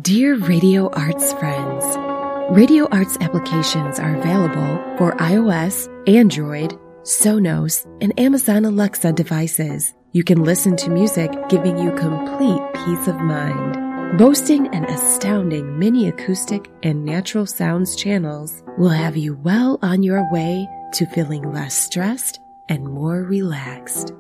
Dear Radio Arts friends, Radio Arts applications are available for iOS, Android, Sonos, and Amazon Alexa devices. You can listen to music giving you complete peace of mind. Boasting an astounding mini acoustic and natural sounds channels will have you well on your way to feeling less stressed and more relaxed.